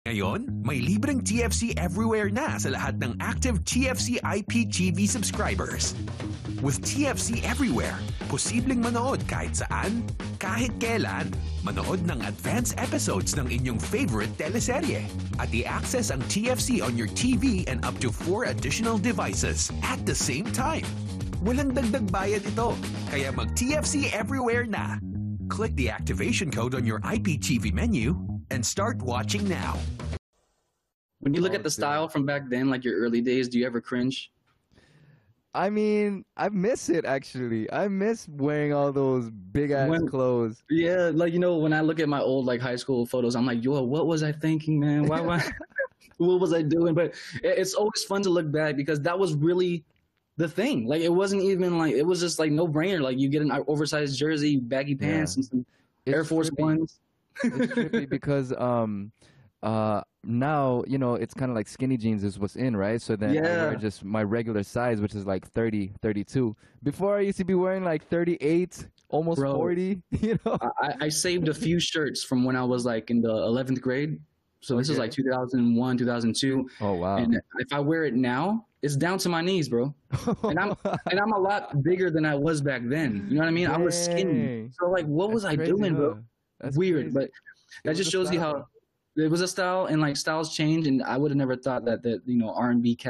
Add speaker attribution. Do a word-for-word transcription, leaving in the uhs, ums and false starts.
Speaker 1: Ngayon, may libreng T F C everywhere na sa lahat ng active T F C I P T V subscribers. With T F C everywhere, posibleng manood kahit saan, kahit kailan. Manood ng advanced episodes ng inyong favorite teleserye. At i-access ang T F C on your T V and up to four additional devices at the same time. Walang dagdag bayad ito, kaya mag-T F C everywhere na. Click the activation code on your I P T V menu and start watching now.
Speaker 2: When you look at the style from back then, like your early days, do you ever cringe?
Speaker 3: I mean, I miss it actually. I miss wearing all those big ass
Speaker 2: When-
Speaker 3: clothes.
Speaker 2: Yeah, like, you know, when I look at my old like high school photos, I'm like, yo, what was I thinking, man? Why, why, what was I doing? But it- it's always fun to look back because that was really the thing. Like, it wasn't even like, it was just like no brainer. Like, you get an oversized jersey, baggy pants,
Speaker 3: Yeah.
Speaker 2: and some
Speaker 3: It's
Speaker 2: Air Force
Speaker 3: trippy.
Speaker 2: Ones.
Speaker 3: It's trippy because um uh now, you know, it's kind of like skinny jeans is what's in, right? So then I
Speaker 2: Yeah.
Speaker 3: wear just my regular size, which is like thirty, thirty-two. Before I used to be wearing like thirty-eight, almost
Speaker 2: Bro.
Speaker 3: forty, you know.
Speaker 2: I, I saved a few shirts from when I was like in the eleventh grade. So this is
Speaker 3: Okay.
Speaker 2: like two thousand one, two thousand two.
Speaker 3: Oh wow.
Speaker 2: And if I wear it now, it's down to my knees, bro. And I'm and I'm a lot bigger than I was back then. You know what I mean? I was skinny.
Speaker 3: Dang.
Speaker 2: So like, what was
Speaker 3: That's
Speaker 2: I
Speaker 3: crazy,
Speaker 2: doing,
Speaker 3: huh?
Speaker 2: bro?
Speaker 3: That's
Speaker 2: Weird,
Speaker 3: crazy.
Speaker 2: but that
Speaker 3: was
Speaker 2: just
Speaker 3: a
Speaker 2: shows you
Speaker 3: style.
Speaker 2: how it was a style, and like styles change. And I would have never thought that that you know R and B